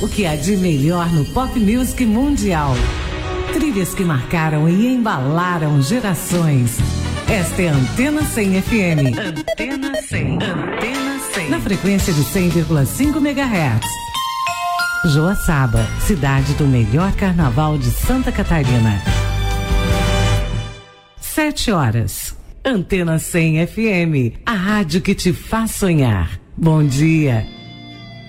O que há de melhor no pop music mundial. Trilhas que marcaram e embalaram gerações. Esta é a Antena 100 FM. Antena 100. Antena 100. Na frequência de 100,5 MHz. Joaçaba, cidade do melhor carnaval de Santa Catarina. 7 horas. Antena 100 FM, a rádio que te faz sonhar. Bom dia.